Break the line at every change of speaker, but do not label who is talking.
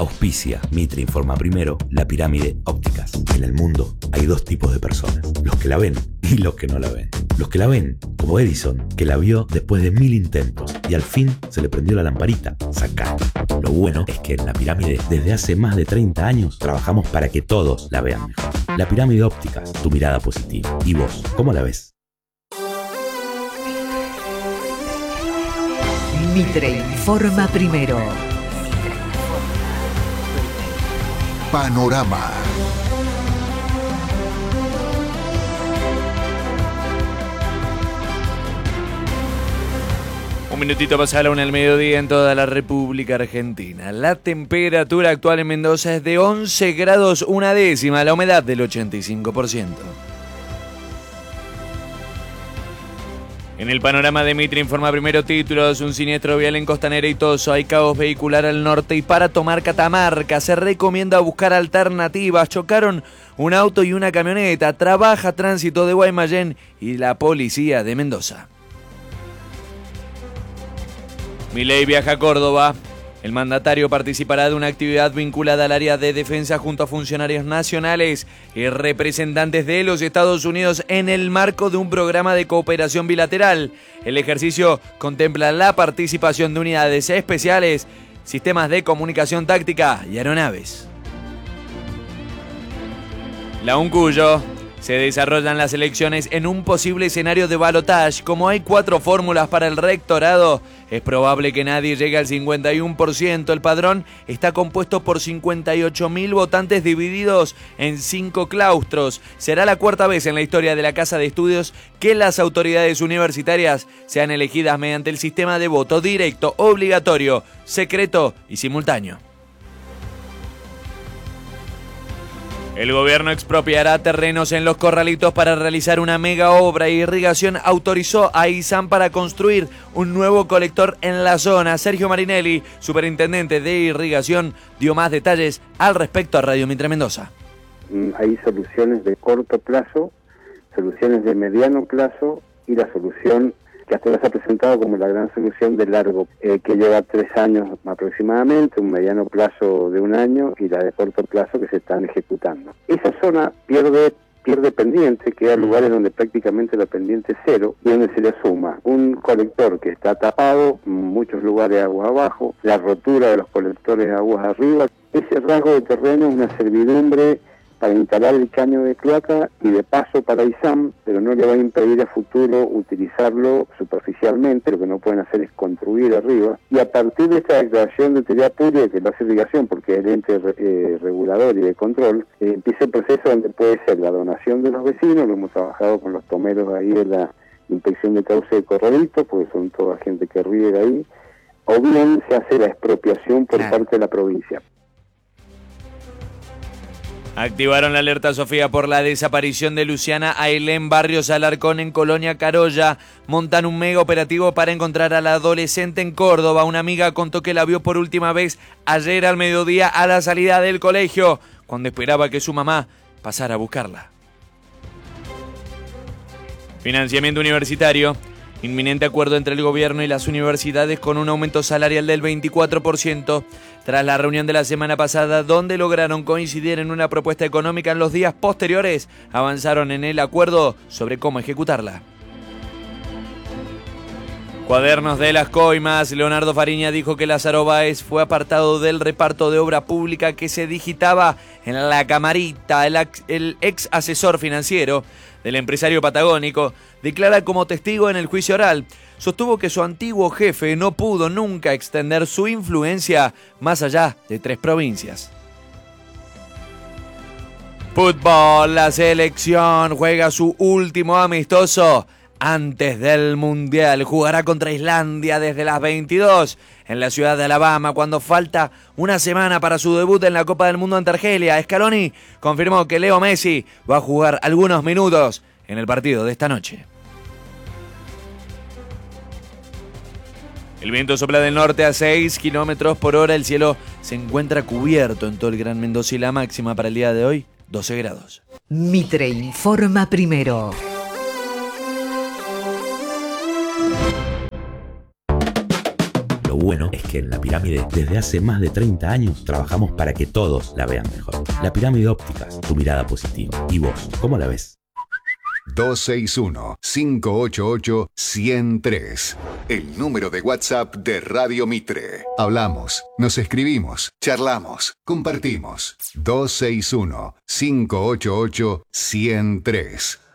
Auspicia Mitre Informa Primero, La Pirámide Ópticas. En el mundo hay dos tipos de personas: los que la ven y los que no la ven. Los que la ven, como Edison, que la vio después de 1000 intentos y al fin se le prendió la lamparita. Sacá. Lo bueno es que en La Pirámide, desde hace más de 30 años, trabajamos para que todos la vean mejor. La Pirámide Ópticas, tu mirada positiva. ¿Y vos, cómo la ves?
Mitre Informa Primero.
Panorama.
Un minutito pasa a la 1 del mediodía en toda la República Argentina. La temperatura actual en Mendoza es de 11 grados una décima, la humedad del 85%. En el panorama de Mitre Informa Primero, títulos: un siniestro vial en Costanera y Toso, hay caos vehicular al norte y para tomar Catamarca se recomienda buscar alternativas. Chocaron un auto y una camioneta, trabaja Tránsito de Guaymallén y la policía de Mendoza. Milei viaja a Córdoba. El mandatario participará de una actividad vinculada al área de defensa junto a funcionarios nacionales y representantes de los Estados Unidos en el marco de un programa de cooperación bilateral. El ejercicio contempla la participación de unidades especiales, sistemas de comunicación táctica y aeronaves. La Uncuyo. Se desarrollan las elecciones en un posible escenario de balotaje. Como hay 4 fórmulas para el rectorado, es probable que nadie llegue al 51%. El padrón está compuesto por 58.000 votantes divididos en 5 claustros. Será la 4ª vez en la historia de la Casa de Estudios que las autoridades universitarias sean elegidas mediante el sistema de voto directo, obligatorio, secreto y simultáneo. El gobierno expropiará terrenos en Los Corralitos para realizar una mega obra. Irrigación autorizó a ISAM para construir un nuevo colector en la zona. Sergio Marinelli, superintendente de Irrigación, dio más detalles al respecto a Radio Mitre Mendoza.
Hay soluciones de corto plazo, soluciones de mediano plazo y la solución que hasta ahora se ha presentado como la gran solución de largo, que lleva 3 años aproximadamente, un mediano plazo de 1 año y la de corto plazo que se están ejecutando. Esa zona pierde pendiente, queda lugares donde prácticamente la pendiente es 0 y donde se le suma un colector que está tapado, muchos lugares agua abajo, la rotura de los colectores de aguas arriba. Ese rasgo de terreno es una servidumbre para instalar el caño de cloaca y de paso para ISAM, pero no le va a impedir a futuro utilizarlo superficialmente. Lo que no pueden hacer es construir arriba, y a partir de esta declaración de utilidad pública que lo hace Irrigación, porque es el ente regulador y de control, empieza el proceso donde puede ser la donación de los vecinos. Lo hemos trabajado con los tomeros ahí de la inspección de cauce de Corralitos, porque son toda gente que riega ahí, o bien se hace la expropiación por parte de la provincia.
Activaron la alerta Sofía por la desaparición de Luciana Ailén Barrios Alarcón en Colonia Carolla. Montan un mega operativo para encontrar a la adolescente en Córdoba. Una amiga contó que la vio por última vez ayer al mediodía a la salida del colegio, cuando esperaba que su mamá pasara a buscarla. Financiamiento universitario. Inminente acuerdo entre el gobierno y las universidades con un aumento salarial del 24%, tras la reunión de la semana pasada donde lograron coincidir en una propuesta económica. En los días posteriores avanzaron en el acuerdo sobre cómo ejecutarla. Cuadernos de las coimas. Leonardo Fariña dijo que Lázaro Báez fue apartado del reparto de obra pública que se digitaba en la camarita. El ex asesor financiero del empresario patagónico declara como testigo en el juicio oral. Sostuvo que su antiguo jefe no pudo nunca extender su influencia más allá de 3 provincias. Fútbol. La selección juega su último amistoso antes del Mundial. Jugará contra Islandia desde las 22 en la ciudad de Alabama, cuando falta una semana para su debut en la Copa del Mundo ante Argelia. Scaloni confirmó que Leo Messi va a jugar algunos minutos en el partido de esta noche. El viento sopla del norte a 6 kilómetros por hora. El cielo se encuentra cubierto en todo el Gran Mendoza y la máxima para el día de hoy, 12 grados.
Mitre Informa Primero.
Lo bueno es que en La Pirámide, desde hace más de 30 años, trabajamos para que todos la vean mejor. La Pirámide Ópticas, tu mirada positiva. ¿Y vos, cómo la ves?
261-588-103. El número de WhatsApp de Radio Mitre. Hablamos, nos escribimos, charlamos, compartimos. 261-588-103.